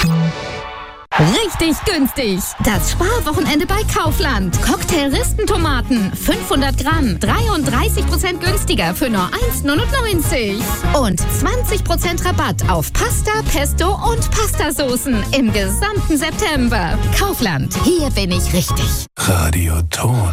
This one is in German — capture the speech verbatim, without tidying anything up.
Richtig günstig. Das Sparwochenende bei Kaufland. Cocktail-Ristentomaten, fünfhundert Gramm, dreiunddreißig Prozent günstiger für nur eins Komma neunundneunzig. Und zwanzig Prozent Rabatt auf Pasta, Pesto und Pastasoßen im gesamten September. Kaufland, hier bin ich richtig. Radio Ton.